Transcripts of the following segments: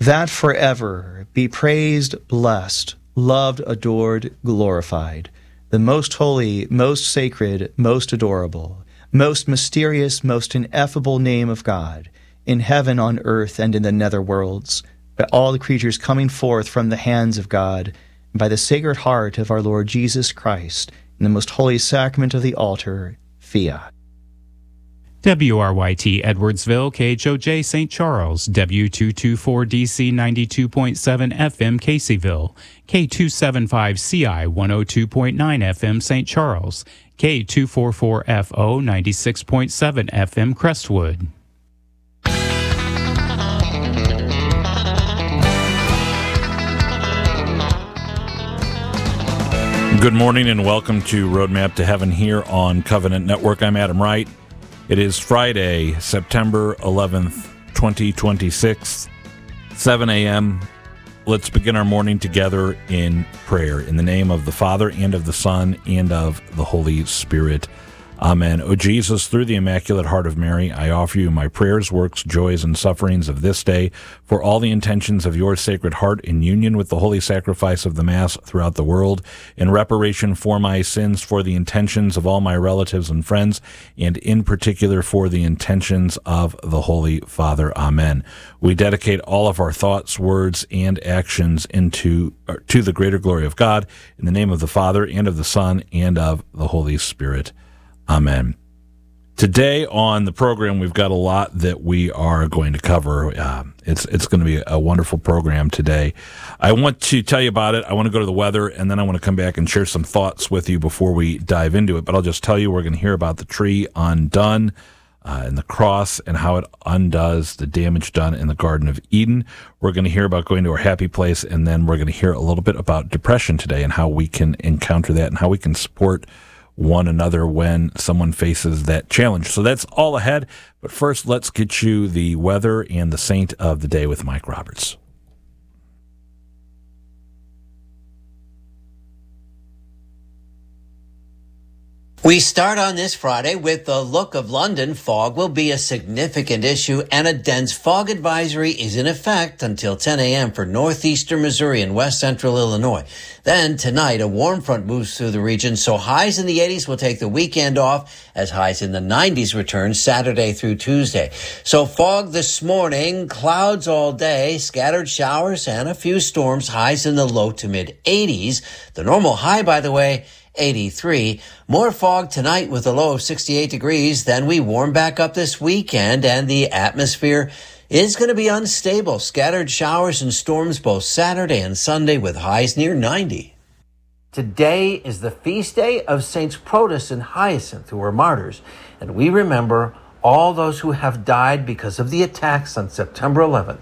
that forever be praised, blessed, loved, adored, glorified, the most holy, most sacred, most adorable, most mysterious, most ineffable name of God, in heaven, on earth, and in the nether worlds, by all the creatures coming forth from the hands of God, and by the Sacred Heart of our Lord Jesus Christ, in the most holy sacrament of the altar, fiat. WRYT Edwardsville, KHOJ St. Charles, W224DC 92.7 FM Caseyville, K275CI 102.9 FM St. Charles, K244FO 96.7 FM Crestwood. Good morning and welcome to Roadmap to Heaven here on Covenant Network. I'm Adam Wright. It is Friday, September 11th, 2026, 7 a.m. Let's begin our morning together in prayer. In the name of the Father, and of the Son, and of the Holy Spirit. Amen. O Jesus, through the Immaculate Heart of Mary, I offer you my prayers, works, joys, and sufferings of this day for all the intentions of your Sacred Heart in union with the holy sacrifice of the Mass throughout the world, in reparation for my sins, for the intentions of all my relatives and friends, and in particular for the intentions of the Holy Father. Amen. We dedicate all of our thoughts, words, and actions to the greater glory of God, in the name of the Father, and of the Son, and of the Holy Spirit. Amen. Today on the program, we've got a lot that we are going to cover. It's going to be a wonderful program today. I want to tell you about it. I want to go to the weather, and then I want to come back and share some thoughts with you before we dive into it. But I'll just tell you, we're going to hear about the tree undone and the cross and how it undoes the damage done in the Garden of Eden. We're going to hear about going to our happy place, and then we're going to hear a little bit about depression today and how we can encounter that and how we can support one another when someone faces that challenge. So that's all ahead. But first, let's get you the weather and the saint of the day with Mike Roberts. We start on this Friday with the look of London. Fog will be a significant issue, and a dense fog advisory is in effect until 10 a.m. for northeastern Missouri and west central Illinois. Then tonight, a warm front moves through the region, so highs in the 80s will take the weekend off as highs in the 90s return Saturday through Tuesday. So fog this morning, clouds all day, scattered showers, and a few storms, highs in the low to mid 80s. The normal high, by the way, 83. More fog tonight with a low of 68 degrees. Then we warm back up this weekend, and the atmosphere is going to be unstable. Scattered showers and storms both Saturday and Sunday with highs near 90. Today is the feast day of Saints Protus and Hyacinth, who were martyrs, and we remember all those who have died because of the attacks on September 11th,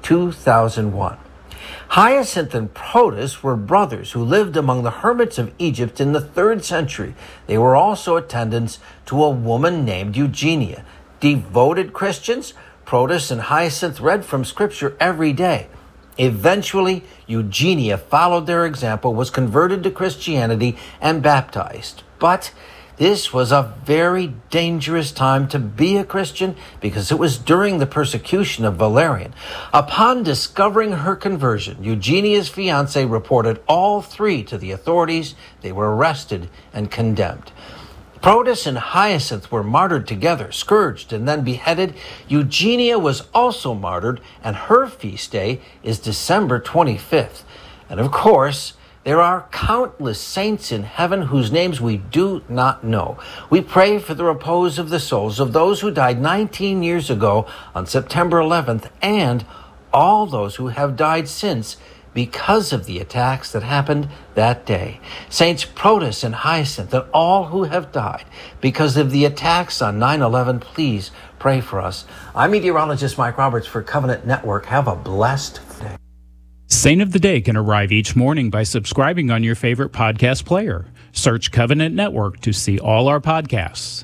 2001. Hyacinth and Protus were brothers who lived among the hermits of Egypt in the 3rd century. They were also attendants to a woman named Eugenia. Devoted Christians, Protus and Hyacinth read from Scripture every day. Eventually, Eugenia followed their example, was converted to Christianity, and baptized. But this was a very dangerous time to be a Christian because it was during the persecution of Valerian. Upon discovering her conversion, Eugenia's fiancé reported all three to the authorities. They were arrested and condemned. Protus and Hyacinth were martyred together, scourged, and then beheaded. Eugenia was also martyred, and her feast day is December 25th. And of course, there are countless saints in heaven whose names we do not know. We pray for the repose of the souls of those who died 19 years ago on September 11th and all those who have died since because of the attacks that happened that day. Saints Protus and Hyacinth and all who have died because of the attacks on 9/11, please pray for us. I'm meteorologist Mike Roberts for Covenant Network. Have a blessed day. Saint of the Day can arrive each morning by subscribing on your favorite podcast player. Search Covenant Network to see all our podcasts.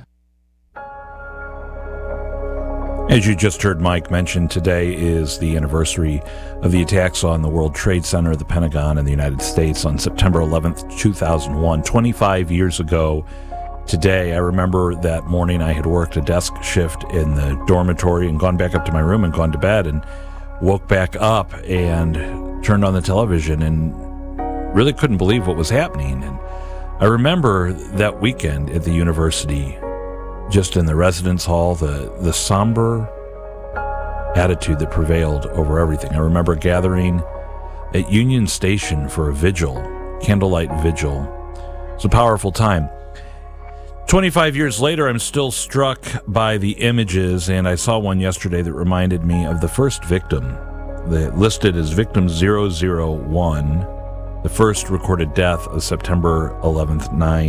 As you just heard Mike mention, today is the anniversary of the attacks on the World Trade Center, the Pentagon, in the United States on September 11th, 2001. 25 years ago today, I remember that morning I had worked a desk shift in the dormitory and gone back up to my room and gone to bed, and woke back up and turned on the television and really couldn't believe what was happening. And I remember that weekend at the university, just in the residence hall, the somber attitude that prevailed over everything. I remember gathering at Union Station for a vigil, candlelight vigil. It's a powerful time. 25 years later, I'm still struck by the images, and I saw one yesterday that reminded me of the first victim, listed as victim 001, the first recorded death of September 11th,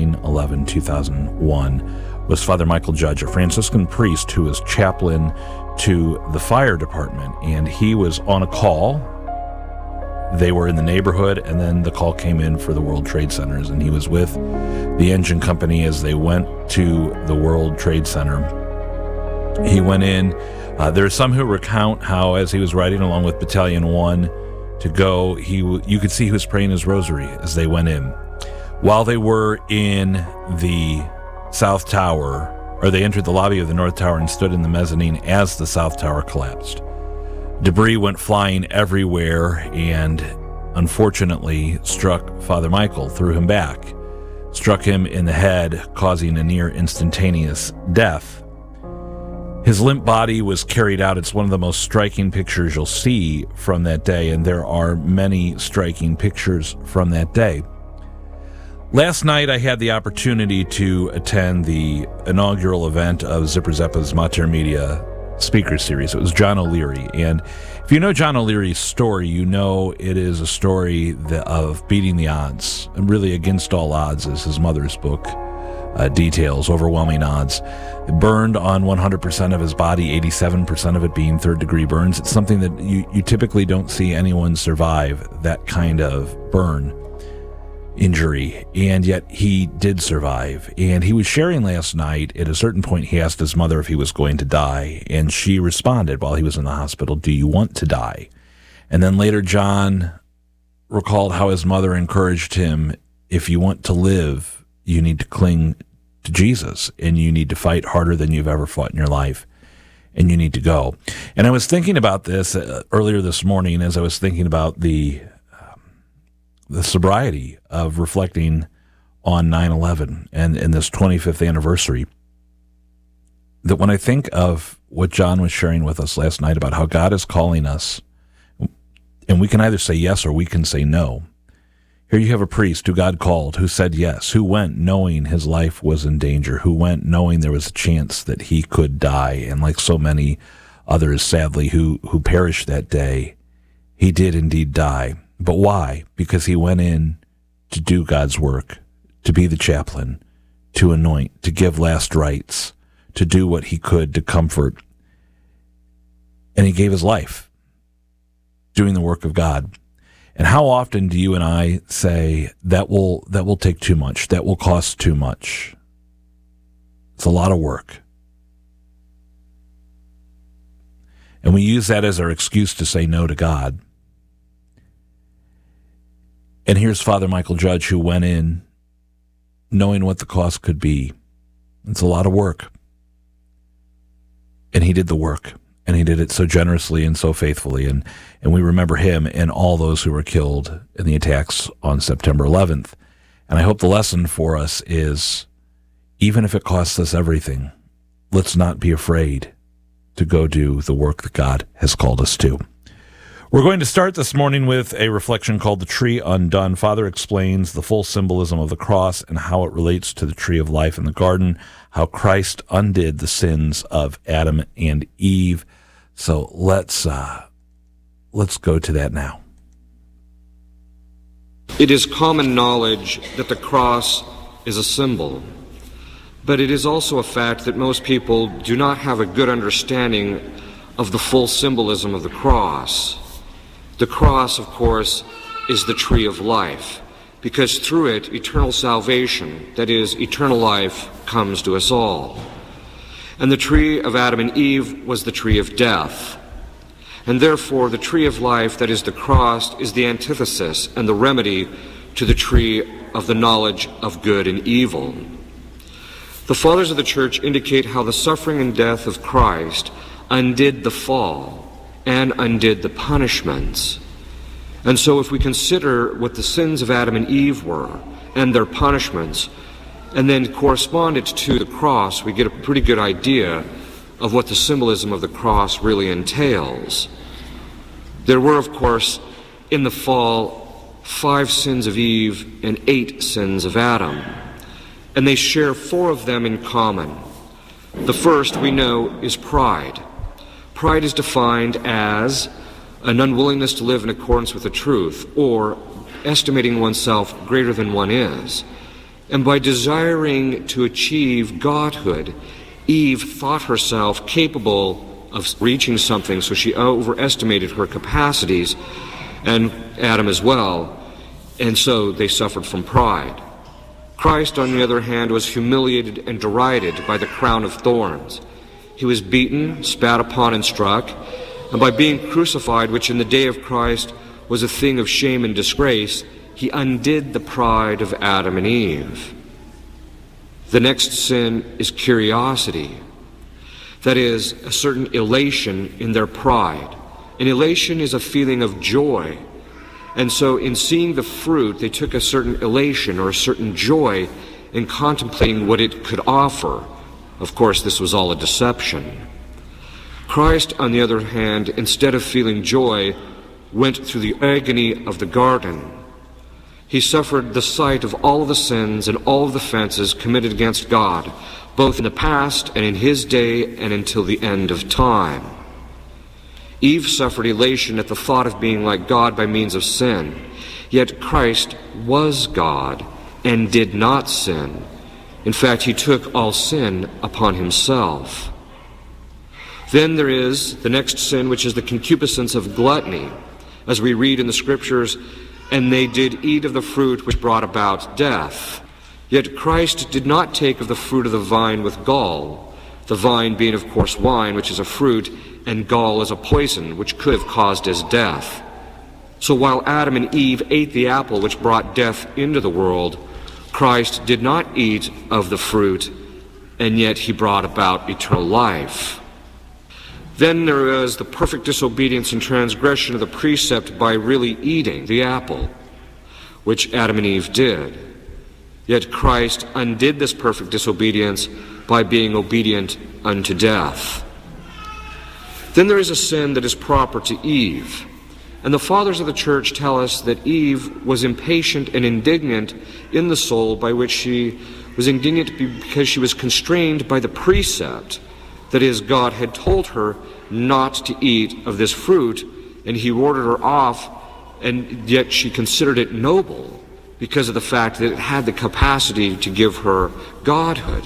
9/11/2001, was Father Michael Judge, a Franciscan priest who was chaplain to the fire department, and he was on a call. They were in the neighborhood, and then the call came in for the World Trade Centers, and he was with the engine company as they went to the World Trade Center. He went in. There are some who recount how, as he was riding along with Battalion 1 to go, you could see he was praying his rosary as they went in. While they were in the South Tower, or they entered the lobby of the North Tower and stood in the mezzanine as the South Tower collapsed. Debris went flying everywhere and unfortunately struck Father Michael, threw him back, struck him in the head, causing a near instantaneous death. His limp body was carried out. It's one of the most striking pictures you'll see from that day, and there are many striking pictures from that day. Last night, I had the opportunity to attend the inaugural event of Zipper Zeppa's Mater Media speaker series. It was John O'Leary, and if you know John O'Leary's story, you know it is a story of beating the odds, and really against all odds, as his mother's book details, overwhelming odds. It burned on 100% of his body, 87% of it being third-degree burns. It's something that you typically don't see anyone survive, that kind of burn injury, and yet he did survive. And he was sharing last night, at a certain point he asked his mother if he was going to die, and she responded while he was in the hospital, "Do you want to die?" And then later John recalled how his mother encouraged him, if you want to live, you need to cling to Jesus, and you need to fight harder than you've ever fought in your life, and you need to go. And I was thinking about this earlier this morning as I was thinking about the sobriety of reflecting on 9/11 and this 25th anniversary, that when I think of what John was sharing with us last night about how God is calling us, and we can either say yes or we can say no. Here you have a priest who God called, who said yes, who went knowing his life was in danger, who went knowing there was a chance that he could die, and like so many others, sadly, who perished that day, he did indeed die. But why? Because he went in to do God's work, to be the chaplain, to anoint, to give last rites, to do what he could to comfort. And he gave his life doing the work of God. And how often do you and I say, that will take too much, that will cost too much? It's a lot of work. And we use that as our excuse to say no to God. And here's Father Michael Judge, who went in knowing what the cost could be. It's a lot of work. And he did the work. And he did it so generously and so faithfully. And we remember him and all those who were killed in the attacks on September 11th. And I hope the lesson for us is, even if it costs us everything, let's not be afraid to go do the work that God has called us to. We're going to start this morning with a reflection called The Tree Undone. Father explains the full symbolism of the cross and how it relates to the tree of life in the garden, how Christ undid the sins of Adam and Eve. So let's go to that now. It is common knowledge that the cross is a symbol, but it is also a fact that most people do not have a good understanding of the full symbolism of the cross. The cross, of course, is the tree of life, because through it, eternal salvation, that is, eternal life, comes to us all. And the tree of Adam and Eve was the tree of death. And therefore, the tree of life, that is the cross, is the antithesis and the remedy to the tree of the knowledge of good and evil. The Fathers of the Church indicate how the suffering and death of Christ undid the fall and undid the punishments. And so if we consider what the sins of Adam and Eve were and their punishments, and then correspond it to the cross, we get a pretty good idea of what the symbolism of the cross really entails. There were, of course, in the fall, 5 sins of Eve and 8 sins of Adam, and they share 4 of them in common. The first, we know, is pride. Pride is defined as an unwillingness to live in accordance with the truth, or estimating oneself greater than one is. And by desiring to achieve godhood, Eve thought herself capable of reaching something, so she overestimated her capacities, and Adam as well, and so they suffered from pride. Christ, on the other hand, was humiliated and derided by the crown of thorns. He was beaten, spat upon, and struck, and by being crucified, which in the day of Christ was a thing of shame and disgrace, he undid the pride of Adam and Eve. The next sin is curiosity. That is, a certain elation in their pride. An elation is a feeling of joy. And so in seeing the fruit, they took a certain elation or a certain joy in contemplating what it could offer. Of course, this was all a deception. Christ, on the other hand, instead of feeling joy, went through the agony of the garden. He suffered the sight of all of the sins and all of the offenses committed against God, both in the past and in his day and until the end of time. Eve suffered elation at the thought of being like God by means of sin. Yet Christ was God and did not sin. In fact, he took all sin upon himself. Then there is the next sin, which is the concupiscence of gluttony. As we read in the Scriptures, and they did eat of the fruit which brought about death. Yet Christ did not take of the fruit of the vine with gall, the vine being, of course, wine, which is a fruit, and gall is a poison, which could have caused his death. So while Adam and Eve ate the apple which brought death into the world, Christ did not eat of the fruit, and yet he brought about eternal life. Then there is the perfect disobedience and transgression of the precept by really eating the apple, which Adam and Eve did. Yet Christ undid this perfect disobedience by being obedient unto death. Then there is a sin that is proper to Eve. And the fathers of the church tell us that Eve was impatient and indignant in the soul, by which she was indignant because she was constrained by the precept. That is, God had told her not to eat of this fruit, and he ordered her off, and yet she considered it noble because of the fact that it had the capacity to give her godhood.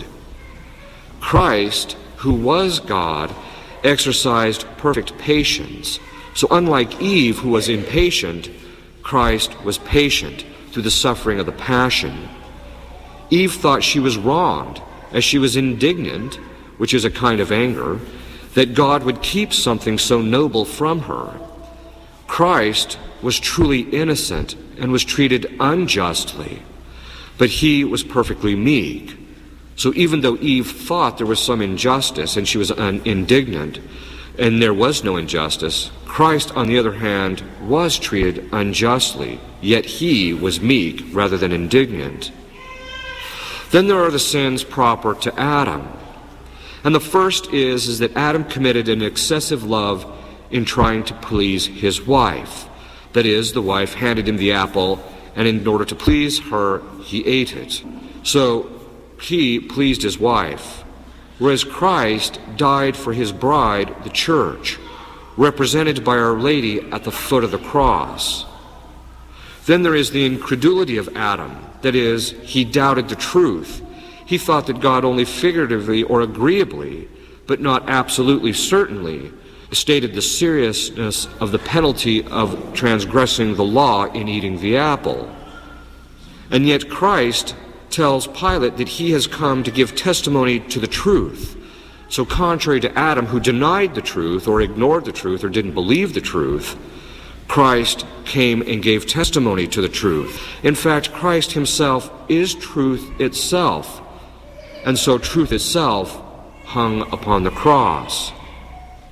Christ, who was God, exercised perfect patience. So unlike Eve, who was impatient, Christ was patient through the suffering of the passion. Eve thought she was wronged, as she was indignant, which is a kind of anger, that God would keep something so noble from her. Christ was truly innocent and was treated unjustly, but he was perfectly meek. So even though Eve thought there was some injustice and she was indignant, and there was no injustice, Christ, on the other hand, was treated unjustly, yet he was meek rather than indignant. Then there are the sins proper to Adam. And the first is that Adam committed an excessive love in trying to please his wife. That is, the wife handed him the apple, and in order to please her, he ate it. So he pleased his wife, whereas Christ died for his bride, the church, represented by Our Lady at the foot of the cross. Then there is the incredulity of Adam. That is, he doubted the truth. He thought that God only figuratively or agreeably, but not absolutely certainly, stated the seriousness of the penalty of transgressing the law in eating the apple. And yet Christ tells Pilate that he has come to give testimony to the truth. So contrary to Adam, who denied the truth or ignored the truth or didn't believe the truth, Christ came and gave testimony to the truth. In fact, Christ himself is truth itself. And so truth itself hung upon the cross.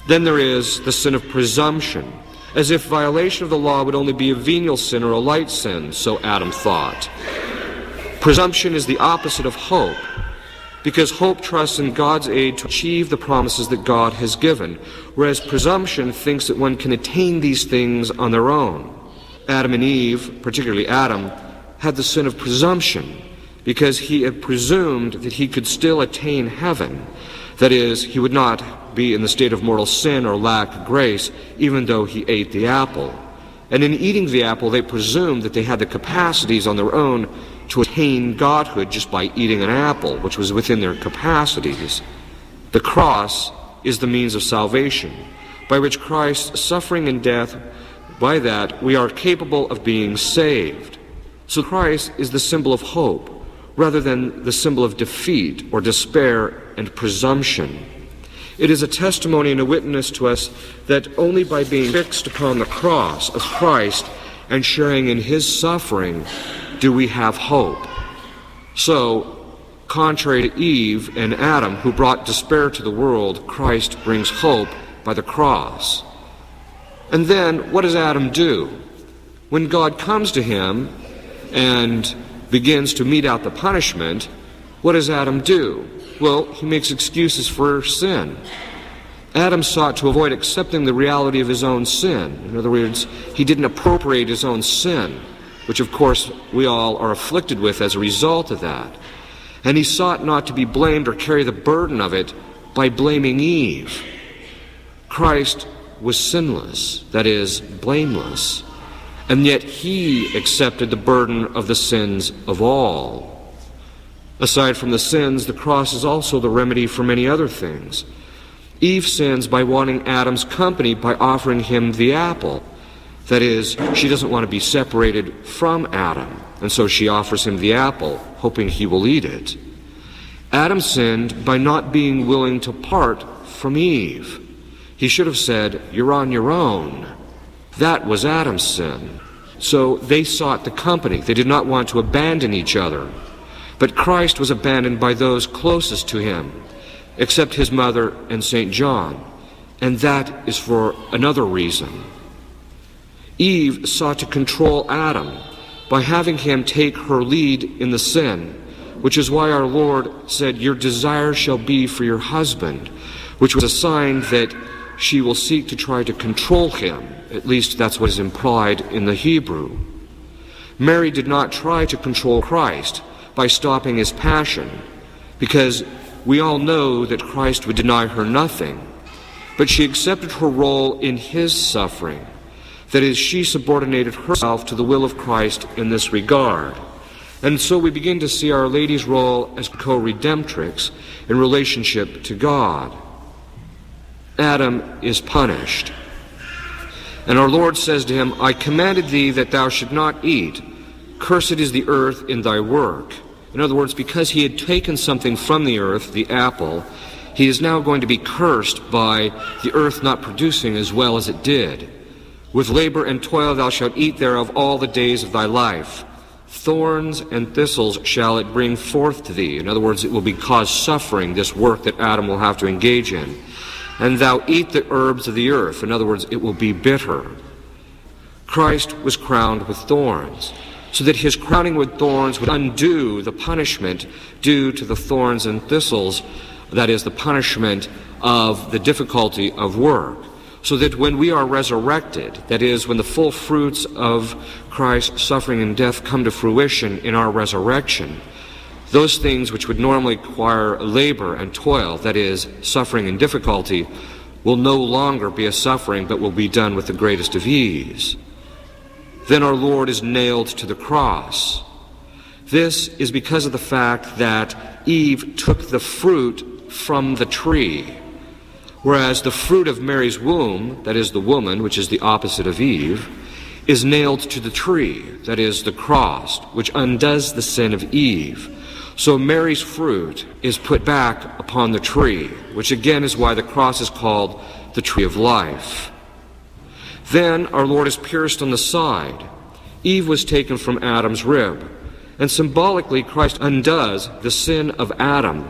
Then there is the sin of presumption, as if violation of the law would only be a venial sin or a light sin, so Adam thought. Presumption is the opposite of hope, because hope trusts in God's aid to achieve the promises that God has given, whereas presumption thinks that one can attain these things on their own. Adam and Eve, particularly Adam, had the sin of presumption, because he had presumed that he could still attain heaven. That is, he would not be in the state of mortal sin or lack grace, even though he ate the apple. And in eating the apple, they presumed that they had the capacities on their own to attain godhood just by eating an apple, which was within their capacities. The cross is the means of salvation, by which Christ's suffering and death, by that we are capable of being saved. So Christ is the symbol of hope, rather than the symbol of defeat or despair and presumption. It is a testimony and a witness to us that only by being fixed upon the cross of Christ and sharing in his suffering do we have hope. So, contrary to Eve and Adam, who brought despair to the world, Christ brings hope by the cross. And then, what does Adam do? When God comes to him and begins to mete out the punishment, what does Adam do? Well, he makes excuses for sin. Adam sought to avoid accepting the reality of his own sin. In other words, he didn't appropriate his own sin, which of course we all are afflicted with as a result of that. And he sought not to be blamed or carry the burden of it by blaming Eve. Christ was sinless, that is, blameless, and yet he accepted the burden of the sins of all. Aside from the sins, the cross is also the remedy for many other things. Eve sins by wanting Adam's company by offering him the apple. That is, she doesn't want to be separated from Adam, and so she offers him the apple, hoping he will eat it. Adam sinned by not being willing to part from Eve. He should have said, "You're on your own." That was Adam's sin. So they sought the company. They did not want to abandon each other. But Christ was abandoned by those closest to him, except his mother and St. John. And that is for another reason. Eve sought to control Adam by having him take her lead in the sin, which is why our Lord said, "Your desire shall be for your husband," which was a sign that she will seek to try to control him. At least that's what is implied in the Hebrew. Mary did not try to control Christ by stopping his passion, because we all know that Christ would deny her nothing. But she accepted her role in his suffering. That is, she subordinated herself to the will of Christ in this regard. And so we begin to see Our Lady's role as co-redemptrix in relationship to God. Adam is punished. And our Lord says to him, "I commanded thee that thou should not eat. Cursed is the earth in thy work." In other words, because he had taken something from the earth, the apple, he is now going to be cursed by the earth not producing as well as it did. "With labor and toil thou shalt eat thereof all the days of thy life. Thorns and thistles shall it bring forth to thee." In other words, it will cause suffering, this work that Adam will have to engage in. "And thou eat the herbs of the earth." In other words, it will be bitter. Christ was crowned with thorns, so that his crowning with thorns would undo the punishment due to the thorns and thistles, that is, the punishment of the difficulty of work. So that when we are resurrected, that is, when the full fruits of Christ's suffering and death come to fruition in our resurrection, those things which would normally require labor and toil, that is, suffering and difficulty, will no longer be a suffering, but will be done with the greatest of ease. Then our Lord is nailed to the cross. This is because of the fact that Eve took the fruit from the tree, whereas the fruit of Mary's womb, that is the woman, which is the opposite of Eve, is nailed to the tree, that is the cross, which undoes the sin of Eve. So Mary's fruit is put back upon the tree, which again is why the cross is called the tree of life. Then our Lord is pierced on the side. Eve was taken from Adam's rib. And symbolically, Christ undoes the sin of Adam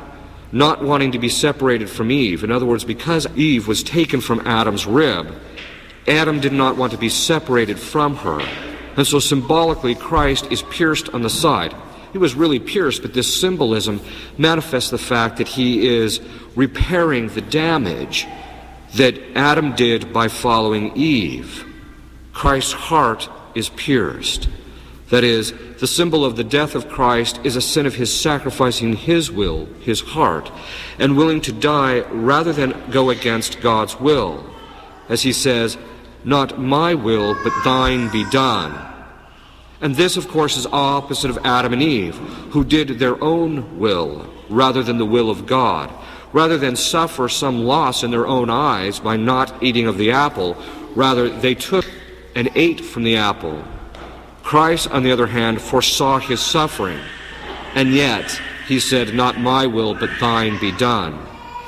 not wanting to be separated from Eve. In other words, because Eve was taken from Adam's rib, Adam did not want to be separated from her. And so symbolically, Christ is pierced on the side. He was really pierced, but this symbolism manifests the fact that he is repairing the damage that Adam did by following Eve. Christ's heart is pierced. That is, the symbol of the death of Christ is a sin of his sacrificing his will, his heart, and willing to die rather than go against God's will. As he says, "Not my will, but thine be done." And this, of course, is opposite of Adam and Eve, who did their own will rather than the will of God. Rather than suffer some loss in their own eyes by not eating of the apple, rather they took and ate from the apple. Christ, on the other hand, foresaw his suffering, and yet he said, "Not my will, but thine be done."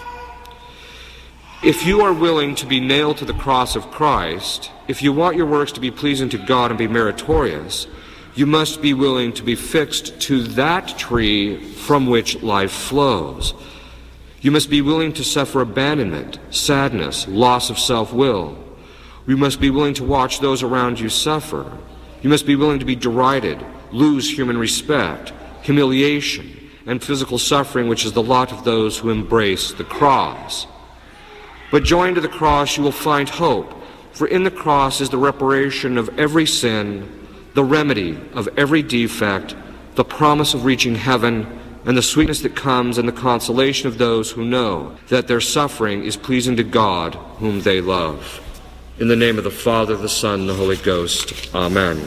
If you are willing to be nailed to the cross of Christ, if you want your works to be pleasing to God and be meritorious, you must be willing to be fixed to that tree from which life flows. You must be willing to suffer abandonment, sadness, loss of self-will. You must be willing to watch those around you suffer. You must be willing to be derided, lose human respect, humiliation, and physical suffering, which is the lot of those who embrace the cross. But joined to the cross, you will find hope, for in the cross is the reparation of every sin, the remedy of every defect, the promise of reaching heaven, and the sweetness that comes in the consolation of those who know that their suffering is pleasing to God, whom they love. In the name of the Father, the Son, and the Holy Ghost. Amen.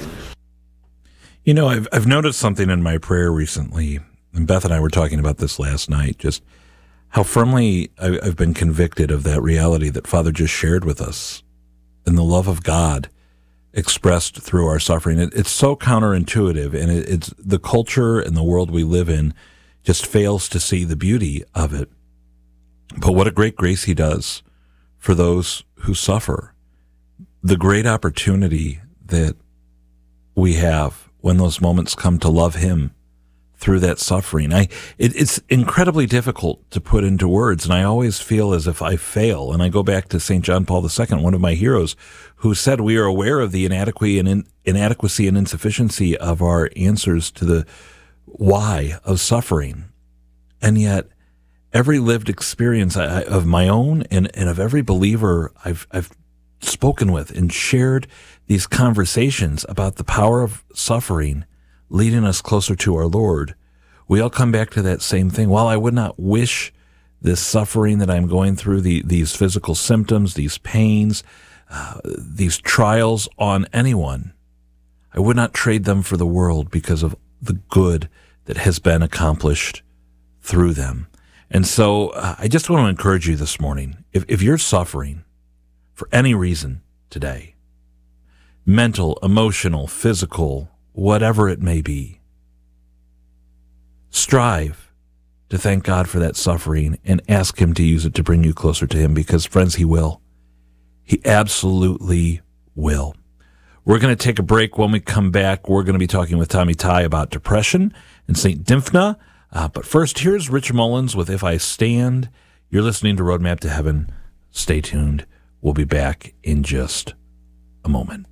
You know, I've noticed something in my prayer recently, and Beth and I were talking about this last night, just how firmly I've been convicted of that reality that Father just shared with us, and the love of God expressed through our suffering. It's so counterintuitive, and it's the culture and the world we live in just fails to see the beauty of it. But what a great grace he does for those who suffer. The great opportunity that we have when those moments come to love him through that suffering. It's incredibly difficult to put into words, and I always feel as if I fail. And I go back to St. John Paul II, one of my heroes, who said we are aware of the inadequacy and insufficiency of our answers to the why of suffering. And yet, every lived experience of my own and of every believer I've spoken with and shared these conversations about the power of suffering leading us closer to our Lord, we all come back to that same thing. While I would not wish this suffering that I'm going through, these physical symptoms, these pains, these trials on anyone, I would not trade them for the world because of the good that has been accomplished through them. And so I just want to encourage you this morning, if you're suffering for any reason today, mental, emotional, physical, whatever it may be, strive to thank God for that suffering and ask him to use it to bring you closer to him, because, friends, he will. He absolutely will. We're going to take a break. When we come back, we're going to be talking with Tommy Tighe about depression and St. Dymphna. But first, here's Rich Mullins with If I Stand. You're listening to Roadmap to Heaven. Stay tuned. We'll be back in just a moment.